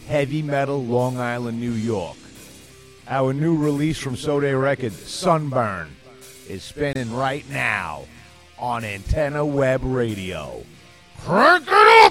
heavy metal, Long Island, New York. Our new release from Sode Records, Sunburn, is spinning right now on Antenna Web Radio. Crank it